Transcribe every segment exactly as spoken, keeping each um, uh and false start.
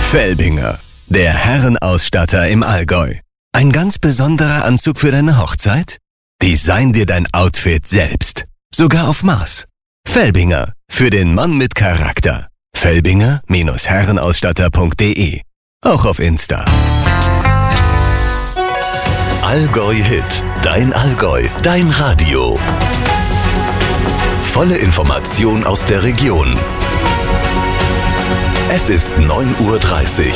Felbinger, der Herrenausstatter im Allgäu. Ein ganz besonderer Anzug für deine Hochzeit? Design dir dein Outfit selbst. Sogar auf Maß. Felbinger, für den Mann mit Charakter. Felbinger Herrenausstatter punkt de. Auch auf Insta. Allgäu Hit, dein Allgäu, dein Radio. Volle Information aus der Region. Es ist neun Uhr dreißig.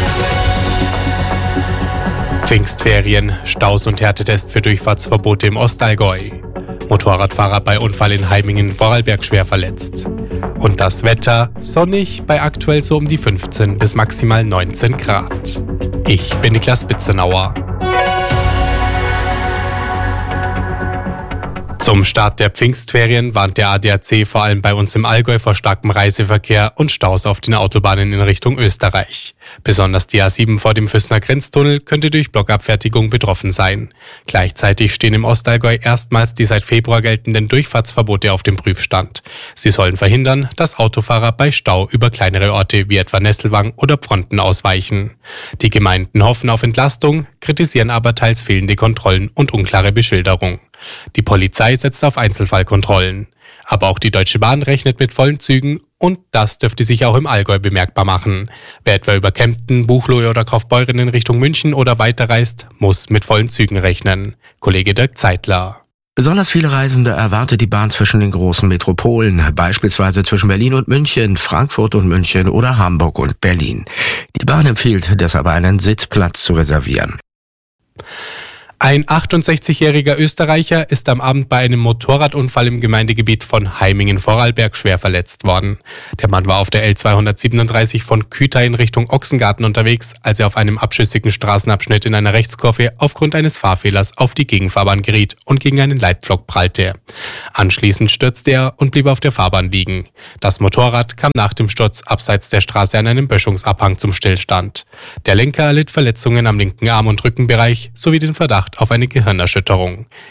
Pfingstferien, Staus und Härtetest für Durchfahrtsverbote im Ostallgäu. Motorradfahrer bei Unfall in Heimingen-Vorarlberg schwer verletzt. Und das Wetter sonnig bei aktuell so um die fünfzehn bis maximal neunzehn Grad. Ich bin Niklas Bitzenauer. Zum Start der Pfingstferien warnt der A D A C vor allem bei uns im Allgäu vor starkem Reiseverkehr und Staus auf den Autobahnen in Richtung Österreich. Besonders die A sieben vor dem Füßner Grenztunnel könnte durch Blockabfertigung betroffen sein. Gleichzeitig stehen im Ostallgäu erstmals die seit Februar geltenden Durchfahrtsverbote auf dem Prüfstand. Sie sollen verhindern, dass Autofahrer bei Stau über kleinere Orte wie etwa Nesselwang oder Pfronten ausweichen. Die Gemeinden hoffen auf Entlastung, kritisieren aber teils fehlende Kontrollen und unklare Beschilderung. Die Polizei setzt auf Einzelfallkontrollen. Aber auch die Deutsche Bahn rechnet mit vollen Zügen und das dürfte sich auch im Allgäu bemerkbar machen. Wer etwa über Kempten, Buchloe oder Kaufbeuren in Richtung München oder weiterreist, muss mit vollen Zügen rechnen. Kollege Dirk Zeitler. Besonders viele Reisende erwartet die Bahn zwischen den großen Metropolen, beispielsweise zwischen Berlin und München, Frankfurt und München oder Hamburg und Berlin. Die Bahn empfiehlt deshalb einen Sitzplatz zu reservieren. Ein achtundsechzigjähriger Österreicher ist am Abend bei einem Motorradunfall im Gemeindegebiet von Heimingen-Vorarlberg schwer verletzt worden. Der Mann war auf der L zweihundertsiebenunddreißig von Kütai in Richtung Ochsengarten unterwegs, als er auf einem abschüssigen Straßenabschnitt in einer Rechtskurve aufgrund eines Fahrfehlers auf die Gegenfahrbahn geriet und gegen einen Leitpflock prallte. Anschließend stürzte er und blieb auf der Fahrbahn liegen. Das Motorrad kam nach dem Sturz abseits der Straße an einem Böschungsabhang zum Stillstand. Der Lenker erlitt Verletzungen am linken Arm- und Rückenbereich sowie den Verdacht auf eine Gehirnerschütterung.